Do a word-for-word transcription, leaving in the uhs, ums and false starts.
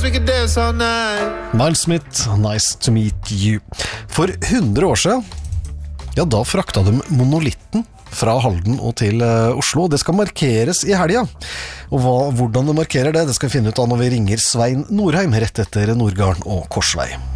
we could dance all night. Miles Smith, Nice to meet you. For hundre år siden, ja, da frakta de monolitten fra Halden og til uh, Oslo. Det skal markeres i helga. Og hva, hvordan det markerer det, det skal vi finne ut av når vi ringer Svein Norheim rett etter Nordgarden og Korsvei.